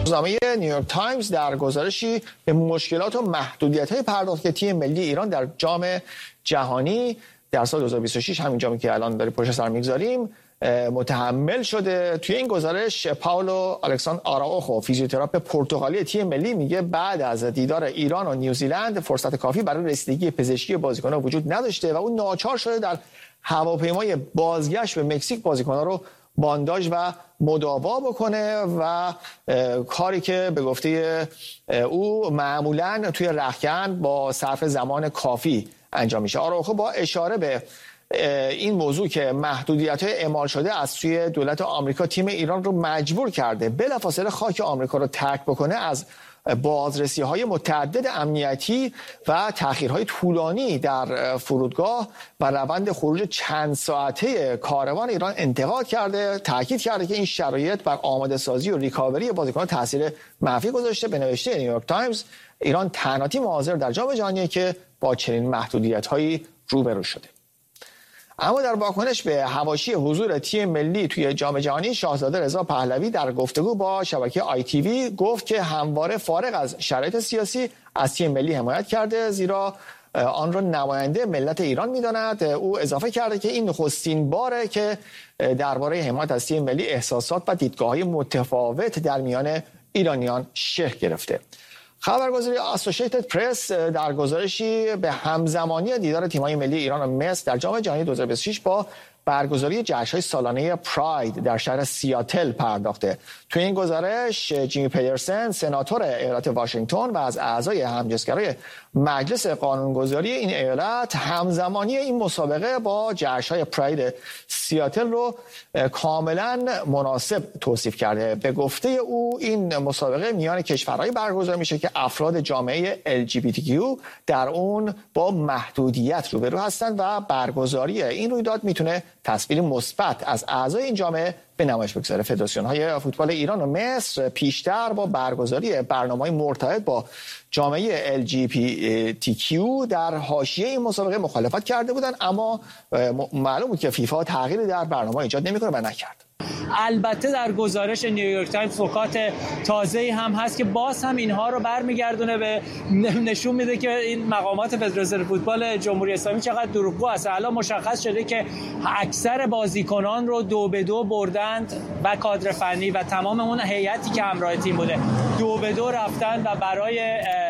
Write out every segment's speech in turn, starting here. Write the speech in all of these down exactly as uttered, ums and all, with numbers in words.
روزنامه نیویورک تایمز در گزارشی به مشکلات و محدودیت‌های پرداخت تیم ملی ایران در جام جهانی در سال دو هزار و بیست و شش، همین جامی که الان داریم پشت سر میگذاریم، متحمل شده. توی این گزارش پاولو الکساندر آراوخو، فیزیوتراپ پرتغالی تیم ملی، میگه بعد از دیدار ایران و نیوزیلند فرصت کافی برای رسیدگی پزشکی بازیکن‌ها وجود نداشته و اون ناچار شده در هواپیمای بازگشت به مکزیک بازیکن‌ها رو بانداژ و مداوا بکنه و کاری که به گفته او معمولاً توی رختکن با صرف زمان کافی انجام میشه. آراوخو با اشاره به این موضوع که محدودیت‌های اعمال شده از سوی دولت آمریکا تیم ایران رو مجبور کرده بلافاصله خاک آمریکا رو ترک بکنه، از بازرسی‌های متعدد امنیتی و تأخیرهای طولانی در فرودگاه و روند خروج چند ساعته کاروان ایران انتقاد کرده. تاکید کرده که این شرایط بر آماده سازی و ریکاوری بازیکنان تاثیر منفی گذاشته. به نوشته نیویورک تایمز، ایران تنها تیم حاضر در جام جهانی که با چنین محدودیت‌هایی روبرو شده. اما در واکنش به حواشی حضور تیم ملی توی جام جهانی، شاهزاده رضا پهلوی در گفتگو با شبکه آی تی وی گفت که همواره فارغ از شرایط سیاسی از تیم ملی حمایت کرده، زیرا آن را نماینده ملت ایران می‌داند. او اضافه کرده که این نخستین باره که درباره حمایت از تیم ملی احساسات و دیدگاه‌های متفاوت در میان ایرانیان شکل گرفته. خبرگزاری اسوسییتد پرس در گزارشی به همزمانی دیدار تیم‌های ملی ایران و مصر در جام جهانی دو هزار و بیست و شش با برگزاری جشن‌های سالانه پراید در شهر سیاتل پرداخته. توی این گزارش جیمی پدرسن، سناتور ایالت واشنگتن و از اعضای همجنسگرای مجلس قانونگذاری این ایالت، همزمانی این مسابقه با جشن‌های پراید سیاتل رو کاملا مناسب توصیف کرده. به گفته او این مسابقه میان کشورهای برگزار میشه که افراد جامعه ال جی بی تی کیو در اون با محدودیت روبرو هستند و برگزاری این رویداد میتونه تصویری مثبت از اعضای این جامعه به نمایش بگذاره. فدراسیون‌های فوتبال ایران و مصر پیشتر با برگزاری برنامه‌های مرتبط با جامعه ال جی بی تی کیو در حاشیه این مسابقه مخالفت کرده بودند، اما معلوم بود که فیفا تغییری در برنامه ایجاد نمی‌کنه و نکرد. البته در گزارش نیویورک تایمز نکات تازه‌ای هم هست که باز هم اینها رو برمیگردونه به نشون میده که این مقامات فدراسیون فوتبال جمهوری اسلامی چقدر دروغگو است. الان مشخص شده که اکثر بازیکنان رو دو به دو بردند و کادر فنی و تمام اون هیئتی که همراه تیم بوده دو به دو رفتن و برای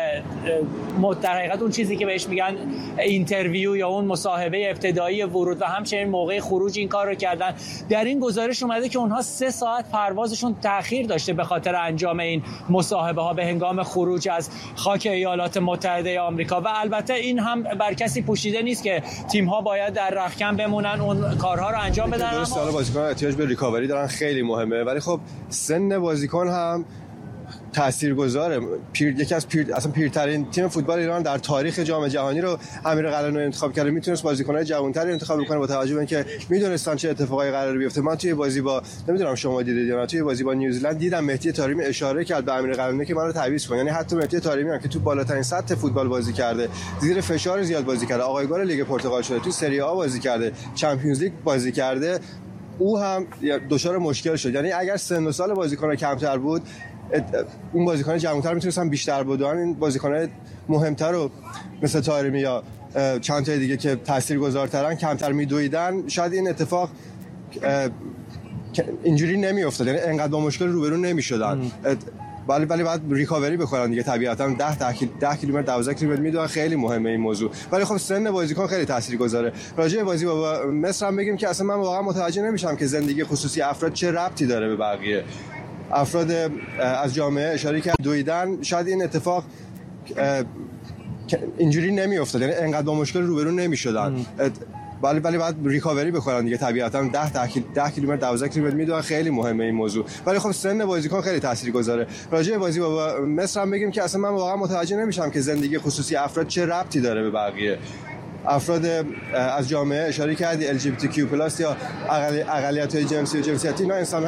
در حقیقت اون چیزی که بهش میگن اینترویو یا اون مصاحبه ابتدایی ورود و همچنین موقع خروج این کار رو کردن. در این گزارش اومده که اونها سه ساعت پروازشون تأخیر داشته به خاطر انجام این مصاحبه ها به هنگام خروج از خاک ایالات متحده آمریکا. و البته این هم بر کسی پوشیده نیست که تیم ها باید در رختکن بمونن اون کارها رو انجام بدن. درست، حالا بازیکنان احتیاج به ریکاوری دارن، خیلی مهمه، ولی خب سن بازیکن هم تاثیرگذاره. پیر یکی از پیر اصلا پیرترین تیم فوتبال ایران در تاریخ جام جهانی رو امیر قلعه‌نویی انتخاب کرده. میتونست بازیکن‌های جوان‌تری انتخاب کنه با توجه به اینکه میدونستان چه اتفاقایی قراره بیفته. من توی بازی با نمیدونم شما دیدید یا نه، توی بازی با نیوزیلند دیدم مهدی طارمی اشاره کرد به امیر قلعه‌نویی که منو تعویض کن. یعنی حتی مهدی طارمی هم که تو بالاترین سطح فوتبال بازی کرده، زیر فشار زیاد بازی کرده، آقای گل لیگ پرتغال شده، تو سری آ بازی کرده، چمپیونز لیگ بازی کرده، او هم دچار مشکل شد. یعنی اگر سن و سال بازیکن کمتر بود، اون بازیکن جوان‌تر میتونستن بیشتر بدون، این بازیکن مهمتر رو مثل طارمی یا چند تا دیگه که تاثیرگذارترن کمتر میدویدن، شاید این اتفاق اینجوری نمیافتاد. یعنی انقدر با مشکل روبرو نمیشدن. ولی ولی بعد ریکاوری بکنن دیگه، طبیعتاً ده ده کیلومتر دوازده کیلومتر میدونن، خیلی مهمه این موضوع. ولی خب سن بازیکن خیلی تاثیرگذاره. راجع به بازی با مصر هم بگیم که اصلا من واقعا متوجه نمیشم که زندگی خصوصی افراد چه ربطی داره به بقیه. افراد از جامعه اشاره کرد دویدن، شاید این اتفاق اینجوری نمیافتاد. یعنی انقدر با مشکل روبرو نمیشدن. ولی ولی بعد ریکاوری بکنن دیگه، طبیعتاً ده ده کیلومتر دوازده کیلومتر میدونن، خیلی مهمه این موضوع. ولی خب سن بازیکن خیلی تاثیرگذاره. راجع به بازی با مصر هم بگیم که اصلا من واقعا متوجه نمیشم که زندگی خصوصی افراد چه ربطی داره به بقیه. افراد از جامعه اشاره کردی ال جی بی تی کیو پلاس یا اقلیت‌های جنسی و جنسیتی، اینا انسان